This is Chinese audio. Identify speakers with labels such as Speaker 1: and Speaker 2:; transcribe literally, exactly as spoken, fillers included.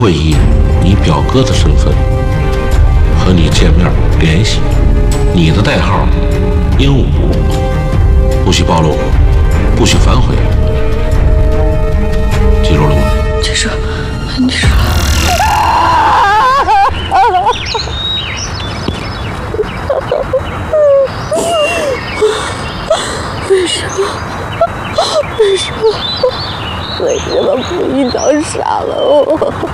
Speaker 1: 会以你表哥的身份和你见面联系，你的代号鹦鹉，不许暴露，不许反悔，记住了吗？
Speaker 2: 记住，记住了。为什么？为什么？为什么不一刀杀了我？